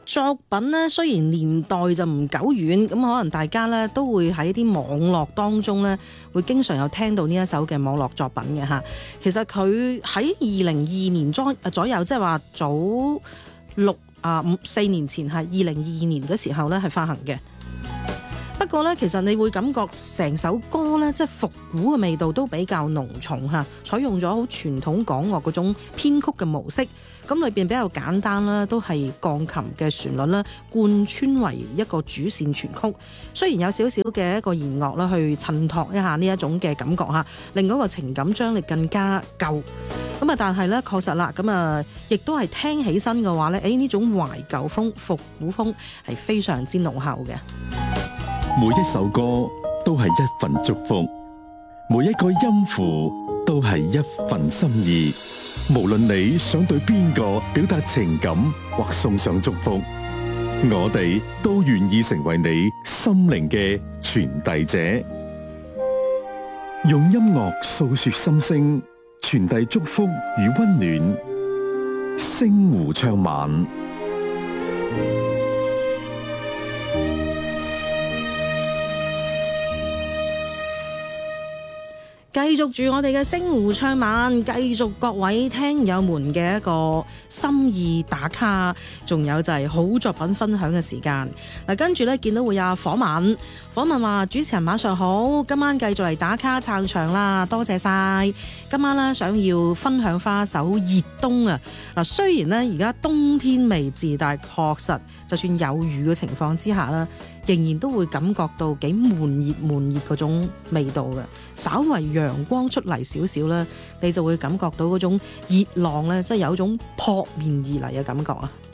作品呢，雖然年代就唔久遠，咁可能大家呢都會喺啲網絡當中呢，會經常有聽到呢一首嘅網絡作品嘅嚇。其實佢喺2022年左右，即係話早4年前係2022年嘅時候呢係發行嘅。不過咧，其實你會感覺成首歌咧，即係復古嘅味道都比較濃重嚇，採用咗好傳統港樂嗰種編曲嘅模式。咁裏邊比較簡單啦，都係鋼琴嘅旋律啦，貫穿為一個主線全曲。雖然有少少嘅一個弦樂啦，去襯托一下呢一種嘅感覺嚇，令嗰個情感張力更加夠。咁啊，但係咧確實啦，咁啊，亦都係聽起身嘅話咧，呢種懷舊風、復古風係非常之濃厚嘅。 每一首歌都係一份祝福，每一個音符都係一份心意。無論你想對邊個表達情感或送上祝福，我哋都願意成為你心靈嘅傳遞者，用音樂訴說心聲，傳遞祝福與溫暖。星湖唱晚。 繼續住我哋嘅星湖唱晚，繼續各位聽友們嘅一個心意打卡，仲有就係好作品分享嘅時間。嗱，跟住咧見到會有訪問話主持人晚上好，今晚繼續嚟打卡撐場啦，多謝晒。今晚咧想要分享翻一首熱冬啊！嗱，雖然咧而家冬天未至，但係確實就算有雨嘅情況之下啦，仍然都會感覺到幾悶熱嗰種味道嘅。稍為陽光出嚟少少啦，你就會感覺到嗰種熱浪咧，即係有一種撲面而嚟嘅感覺啊！